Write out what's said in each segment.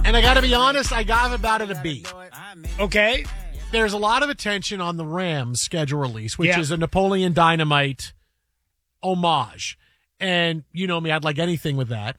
And I got to be honest, I got about it a B. Okay. There's a lot of attention on the Rams schedule release, which is a Napoleon Dynamite homage. And you know me, I'd like anything with that.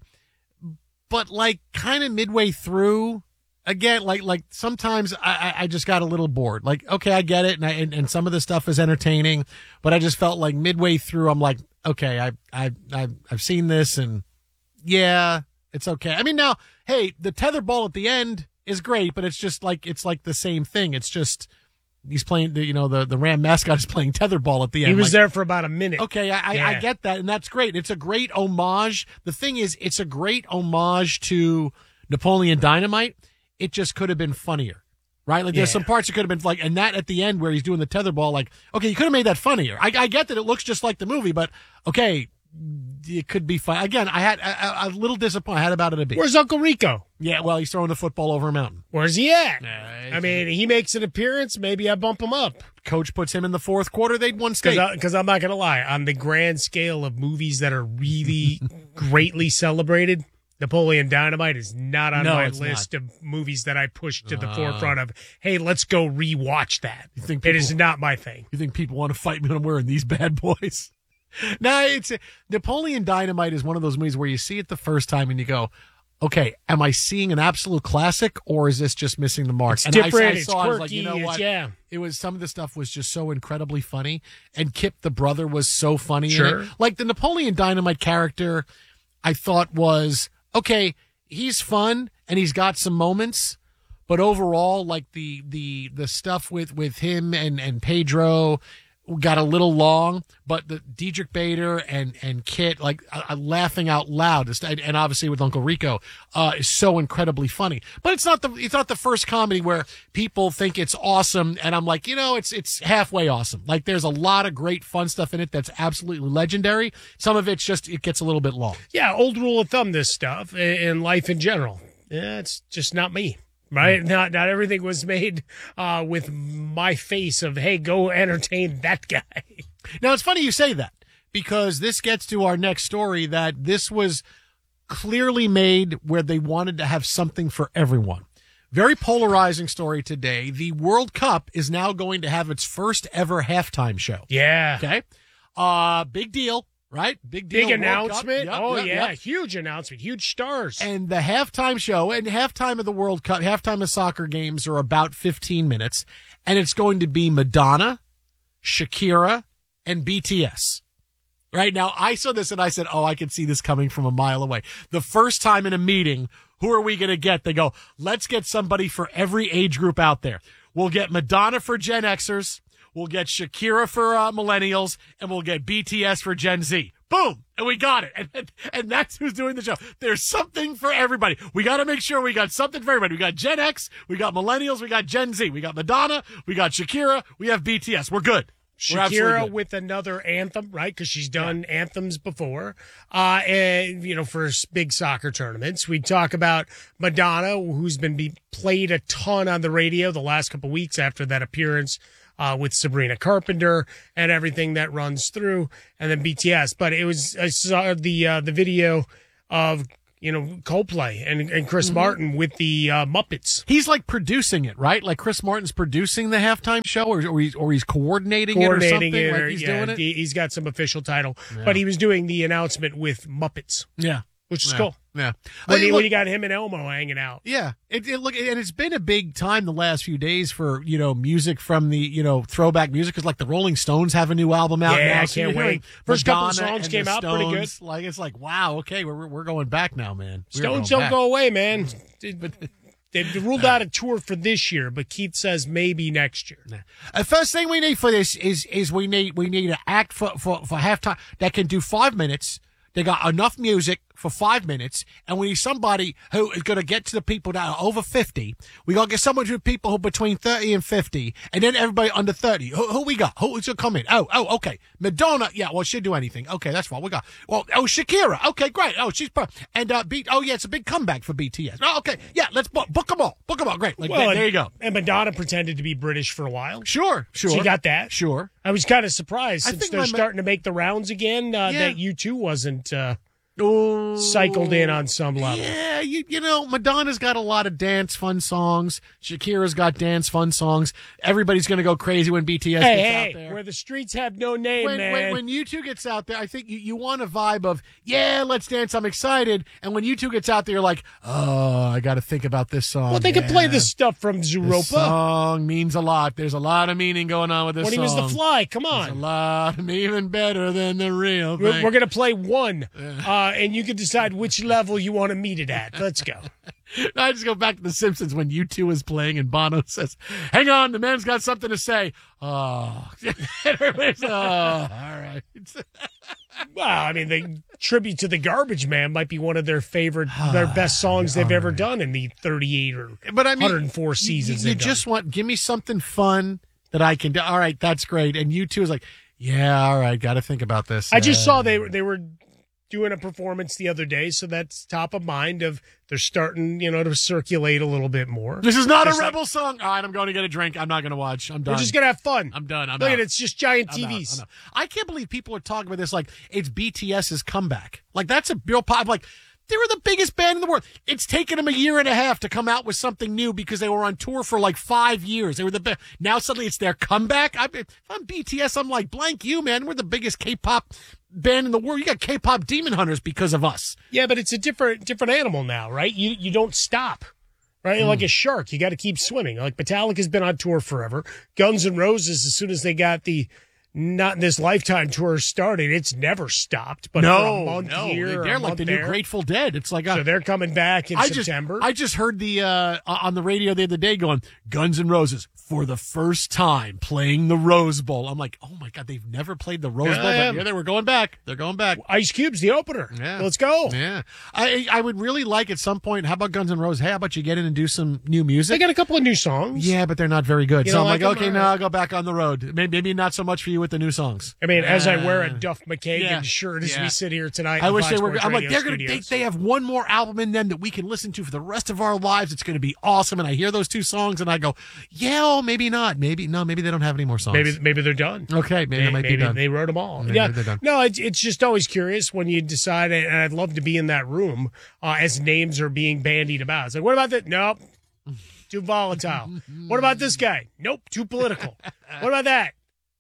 But like kind of midway through, again, like sometimes I just got a little bored. Like, okay, I get it, and some of the stuff is entertaining, but I just felt like midway through, I'm like, okay, I've seen this, and yeah, it's okay. I mean, now, hey, the tetherball at the end is great, but it's like the same thing. It's just he's playing the Ram mascot is playing tetherball at the end. He was there for about a minute. Okay, I get that, and that's great. It's a great homage. The thing is, it's a great homage to Napoleon Dynamite. It just could have been funnier, right? Like there's some parts that could have been like, and that at the end where he's doing the tetherball, like, okay, you could have made that funnier. I get that it looks just like the movie, but okay, it could be fun. Again, I had a little disappointed. I had about it a B. Where's Uncle Rico? Yeah, well, he's throwing the football over a mountain. Where's he at? I mean, he makes an appearance. Maybe I bump him up. Coach puts him in the fourth quarter. They'd won state. Because I'm not going to lie. On the grand scale of movies that are really greatly celebrated, Napoleon Dynamite is not on my list of movies that I push to the forefront of, hey, let's go rewatch that. It is not my thing. You think people want to fight me when I'm wearing these bad boys? No, Napoleon Dynamite is one of those movies where you see it the first time and you go, okay, am I seeing an absolute classic or is this just missing the mark? It's different. I saw, it's quirky. I was like, you know what? It was, some of the stuff was just so incredibly funny, and Kip the brother was so funny. Sure. In it. Like the Napoleon Dynamite character, I thought was, okay, he's fun and he's got some moments, but overall, like the stuff with him and Pedro got a little long, but the Diedrich Bader and Kit, like laughing out loud, and obviously with Uncle Rico, is so incredibly funny. But it's not the first comedy where people think it's awesome, and I'm like, it's halfway awesome. Like there's a lot of great fun stuff in it that's absolutely legendary. Some of it's just, it gets a little bit long. Yeah, old rule of thumb, this stuff in life in general. Yeah, it's just not me. Right? Not everything was made with my face of, hey, go entertain that guy. Now, it's funny you say that, because this gets to our next story, that this was clearly made where they wanted to have something for everyone. Very polarizing story today. The World Cup is now going to have its first ever halftime show. Yeah. Okay. Big deal. Right? Big deal. Big announcement. Yep. Huge announcement. Huge stars. And the halftime show, and halftime of the World Cup, halftime of soccer games are about 15 minutes. And it's going to be Madonna, Shakira, and BTS. Right? Now, I saw this and I said, I can see this coming from a mile away. The first time in a meeting, who are we going to get? They go, let's get somebody for every age group out there. We'll get Madonna for Gen Xers. We'll get Shakira for millennials, and we'll get BTS for Gen Z. Boom! And we got it. And that's who's doing the show. There's something for everybody. We got to make sure we got something for everybody. We got Gen X, we got millennials, we got Gen Z, we got Madonna, we got Shakira, we have BTS. We're good. Shakira with another anthem, right? Because she's done anthems before, and for big soccer tournaments. We talk about Madonna, who's been played a ton on the radio the last couple weeks after that appearance with Sabrina Carpenter and everything that runs through, and then BTS. But I saw the video of Coldplay and Chris Martin with the Muppets. He's like producing it, right? Like Chris Martin's producing the halftime show, or he's coordinating it or something. Like he's doing it. He's got some official title, but he was doing the announcement with Muppets. Yeah, which is cool. Yeah, when you got him and Elmo hanging out. Yeah, and it's been a big time the last few days for music from the throwback music, because like the Rolling Stones have a new album out. Yeah, now, I can't wait. First couple of songs came out pretty good. Like it's like, wow, okay, we're going back now, man. Stones don't go away, man. They've ruled out a tour for this year, but Keith says maybe next year. First thing we need for this is we need an act for halftime that can do 5 minutes. They got enough music for 5 minutes, and we need somebody who is going to get to the people that are over 50. We got to get someone to the people who are between 30 and 50, and then everybody under 30. Who we got? Who's going to come in? Oh, okay. Madonna. Yeah, well, she'll do anything. Okay, that's fine. We got, Shakira. Okay, great. Oh, she's, and, it's a big comeback for BTS. Oh, okay. Yeah, let's book them all. Book them all. Great. Like, there you go. And Madonna pretended to be British for a while. Sure. She got that. Sure. I was kind of surprised since they're starting to make the rounds again, that U2 wasn't, cycled in on some level. Yeah, you know, Madonna's got a lot of dance fun songs. Shakira's got dance fun songs. Everybody's going to go crazy when BTS gets out there. Where the streets have no name, man. When U2 gets out there, I think you want a vibe of, yeah, let's dance, I'm excited. And when U2 gets out there, you're like, oh, I got to think about this song. Well, they can play the stuff from Zooropa. This song means a lot. There's a lot of meaning going on with this when song. When he was The Fly, come on. There's a lot, even better than the real thing. We're going to play one, and you can decide which level you want to meet it at. Let's go. I just go back to The Simpsons when U2 is playing and Bono says, hang on, the man's got something to say. Oh, everybody's, all right. Well, I mean, the tribute to the Garbage Man might be one of their best songs they've ever done in the 38 or 104 seasons. You just give me something fun that I can do. All right, that's great. And U2 is like, yeah, all right, got to think about this. I just saw they were doing a performance the other day, so that's top of mind. They're starting, to circulate a little bit more. This is not a Rebel song. All right, I'm going to get a drink. I'm not going to watch. I'm done. We're just going to have fun. I'm done. Look at it. It's just giant TVs. I can't believe people are talking about this like it's BTS's comeback. Like, that's a real pop. Like, they were the biggest band in the world. It's taken them a year and a half to come out with something new because they were on tour for like 5 years. They were the best. Now suddenly it's their comeback. If I'm BTS, I'm like, blank you, man. We're the biggest K-pop band in the world. You got K-pop demon hunters because of us. Yeah, but it's a different animal now, right? You don't stop, right? Like a shark, you got to keep swimming. Like Metallica's been on tour forever. Guns N' Roses, as soon as they got the Not in This Lifetime tour started, it's never stopped. But for a month here, they're like the new Grateful Dead. It's like so they're coming back in September. I just heard the on the radio the other day going Guns N' Roses for the first time playing the Rose Bowl. I'm like, oh my god, they've never played the Rose Bowl. But yeah, they were going back. They're going back. Ice Cube's the opener. Yeah, let's go. Yeah, I would really like at some point. How about Guns N' Roses? Hey, how about you get in and do some new music? They got a couple of new songs. Yeah, but they're not very good. So I'm like, okay, no, I'll go back on the road. Maybe not so much for you with the new songs. I mean, as I wear a Duff McKagan shirt as we sit here tonight. I wish they were. I'm like, they have one more album in them that we can listen to for the rest of our lives. It's going to be awesome. And I hear those two songs and I go, yeah, maybe not. Maybe they don't have any more songs. Maybe they're done. Okay, maybe they might be done. They wrote them all. Maybe they're done. No, it's just always curious when you decide, and I'd love to be in that room as names are being bandied about. It's like, what about that? Nope, too volatile. What about this guy? Nope, too political. What about that?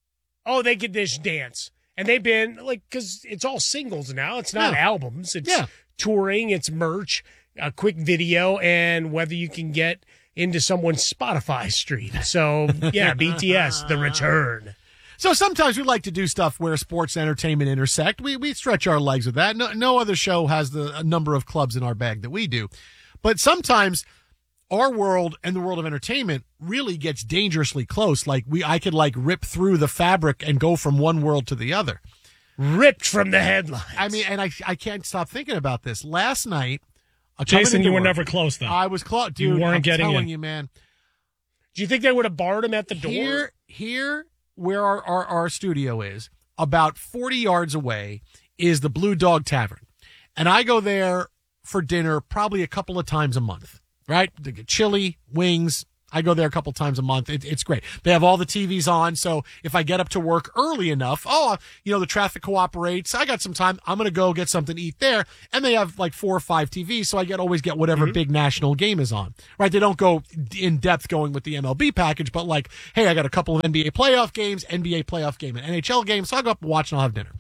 Oh, they could just dance. And they've been, like, because it's all singles now. It's not albums. It's touring. It's merch, a quick video, and whether you can get into someone's Spotify stream. So, yeah, BTS, The Return. So sometimes we like to do stuff where sports and entertainment intersect. We stretch our legs with that. No other show has the number of clubs in our bag that we do. But sometimes our world and the world of entertainment really gets dangerously close. Like I could rip through the fabric and go from one world to the other. Ripped from the headlines. I mean, and I can't stop thinking about this. Last night, Jason, you were never close though. I was close, dude. You weren't I'm telling you, man. Do you think they would have barred him at the door? Here, where our studio is, about 40 yards away, is the Blue Dog Tavern, and I go there for dinner probably a couple of times a month. Right? They get chili, wings. I go there a couple times a month. It's great. They have all the TVs on. So if I get up to work early enough, the traffic cooperates. I got some time. I'm going to go get something to eat there. And they have like 4 or 5 TVs. So I always get whatever big national game is on, right? They don't go in depth going with the MLB package, but like, hey, I got a couple of NBA playoff games, NBA playoff game, and NHL games. So I'll go up and watch and I'll have dinner.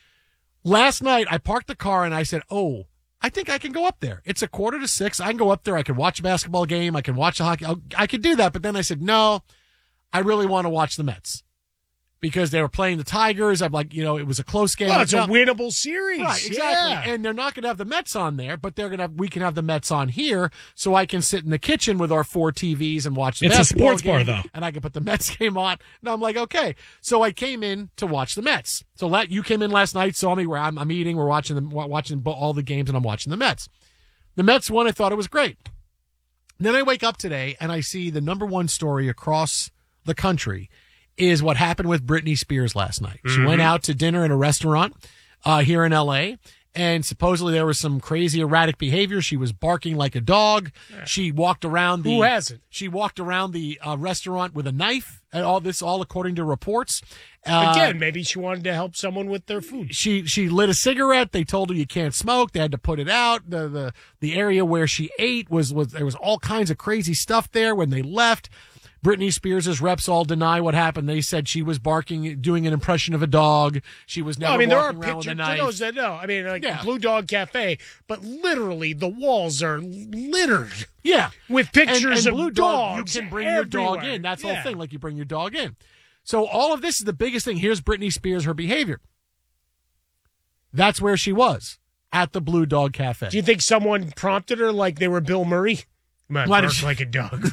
Last night I parked the car and I said, I think I can go up there. It's 5:45. I can go up there. I can watch a basketball game. I can watch the hockey. I could do that. But then I said, no, I really want to watch the Mets because they were playing the Tigers. I'm like, it was a close game. Well, it's a winnable series. Right, exactly. Yeah. And they're not going to have the Mets on there, but we can have the Mets on here so I can sit in the kitchen with our 4 TVs and watch the basketball game. It's a sports bar, though. And I can put the Mets game on. And I'm like, okay. So I came in to watch the Mets. So you came in last night, saw me where I'm eating. We're watching all the games, and I'm watching the Mets. The Mets won. I thought it was great. Then I wake up today, and I see the number one story across the country is what happened with Britney Spears last night. She went out to dinner in a restaurant here in L.A., and supposedly there was some crazy erratic behavior. She was barking like a dog. She walked around Who hasn't? She walked around the restaurant with a knife. And all according to reports. Again, maybe she wanted to help someone with their food. She lit a cigarette. They told her you can't smoke. They had to put it out. The area where she ate was there was all kinds of crazy stuff there when they left. Britney Spears' reps all deny what happened. They said she was barking, doing an impression of a dog. She was never walking around with a knife. Blue Dog Cafe, but literally the walls are littered. Yeah, with pictures and Blue of Dog, dogs. you can bring everywhere. your dog in. That's the whole thing. Like you bring your dog in. So all of this is the biggest thing. Here's Britney Spears, her behavior. That's where she was, at the Blue Dog Cafe. Do you think someone prompted her like they were Bill Murray? Bark like a dog.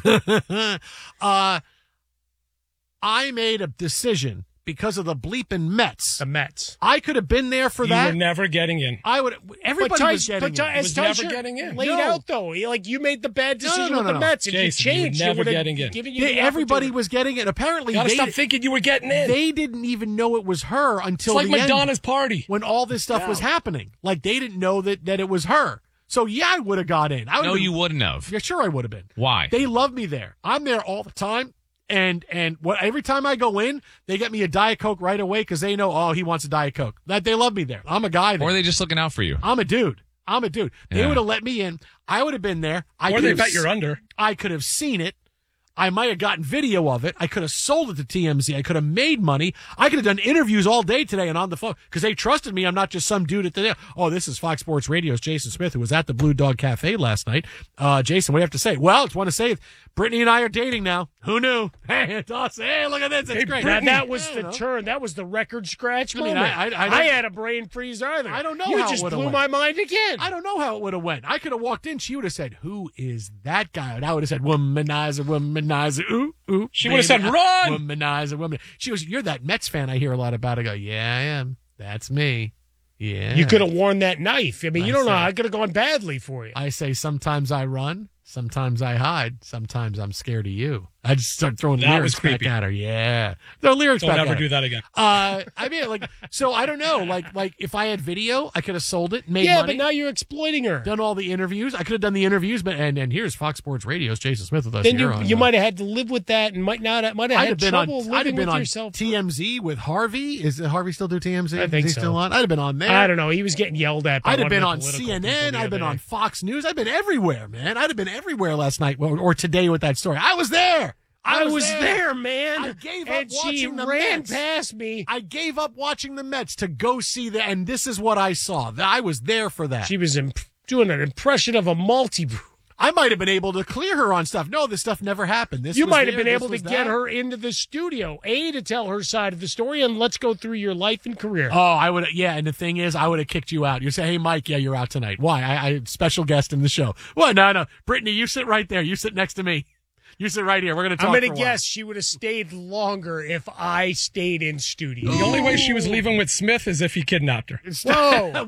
I made a decision because of the bleeping Mets. The Mets. I could have been there for that. You were never getting in. I would. Everybody was getting in. Was never getting in. Laid out though. Like you made the bad decision with the Mets. If Jason, you changed, you were never getting in. Everybody was getting it. Apparently, gotta stop thinking you were getting in. They didn't even know it was her until it's like the Madonna's end, party when all this stuff was happening. Like they didn't know that it was her. So yeah, I would have got in. No, you wouldn't have. Yeah, sure, I would have been. Why? They love me there. I'm there all the time. And every time I go in, they get me a Diet Coke right away because they know, he wants a Diet Coke. That they love me there. I'm a guy there. Or are they just looking out for you? I'm a dude. They would have let me in. I would have been there. Or they bet you're under. I could have seen it. I might have gotten video of it. I could have sold it to TMZ. I could have made money. I could have done interviews all day today and on the phone because they trusted me. I'm not just some dude at the. Oh, this is Fox Sports Radio's Jason Smith, who was at the Blue Dog Cafe last night. Jason, what do you have to say? Well, I just want to say Brittany and I are dating now. Who knew? Hey, it's awesome. Hey, look at this. It's great. Now, that was the turn. That was the record scratch moment. I had a brain freeze either. I don't know you how just it would have blew went. my mind again. I don't know how it would have went. I could have walked in. She would have said, "Who is that guy?" And I would have said, "Womanizer, womanizer." Ooh, ooh. She would have said, "Run, womanizer, woman." She was. You're that Mets fan I hear a lot about. I go, "Yeah, I am. That's me." Yeah. You could have worn that knife. I mean, you don't know. I could have gone badly for you. I say sometimes I run, sometimes I hide, sometimes I'm scared of you. I just start throwing lyrics back at her. Yeah. Throw lyrics back at her. Don't ever do that again. I mean, so I don't know. Like if I had video, I could have sold it, made money. Yeah, but now you're exploiting her. Done all the interviews. I could have done the interviews, but and here's Fox Sports Radio's Jason Smith with us. Then you might have had to live with that and might have had trouble living with on yourself. TMZ with Harvey. Is Harvey still do TMZ? I think Is he so. still on? I'd have been on there. I don't know. He was getting yelled at by I'd have one been of on the political CNN. people I'd been on day. Fox News. I've been everywhere, man. I'd have been everywhere last night or today with that story. I was there. I was there, man. I gave up and watching she the ran Mets. past me. I gave up watching the Mets to go see and this is what I saw. I was there for that. She was doing an impression of a multi-brew. I might have been able to clear her on stuff. No, this stuff never happened. You might have been able to get her into the studio, to tell her side of the story, and let's go through your life and career. Oh, I would. Yeah, and the thing is, I would have kicked you out. You say, "Hey, Mike, yeah, you're out tonight." Why? I special guest in the show. Well, no, Brittany, you sit right there. You sit next to me. You sit right here. We're going to talk. I'm going to guess she would have stayed longer if I stayed in studio. The only way she was leaving with Smith is if he kidnapped her. Whoa,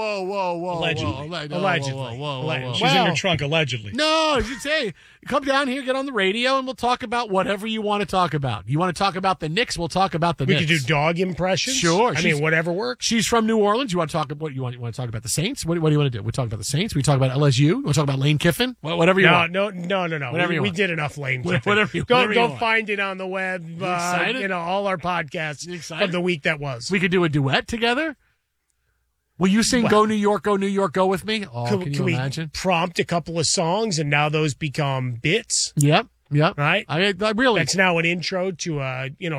whoa. Allegedly. She's in your trunk, allegedly. No, you should say, come down here, get on the radio, and we'll talk about whatever you want to talk about. You want to talk about the Knicks? We'll talk about the Knicks. We could do dog impressions. Sure. I mean, whatever works. She's from New Orleans. You want to talk about what you want to talk about the Saints? What do you want to do? We talk about the Saints. We talk about LSU. We want to talk about Lane Kiffin. Whatever you want. No. Whatever you we want. did enough Lane Kiffin. Whatever you Go want. find it on the web. All our podcasts from the week that was. We could do a duet together. Will you sing "Go New York, Go New York, Go with me"? Oh, can you imagine? We prompt a couple of songs and now those become bits? Yep. Right? I really. That's now an intro to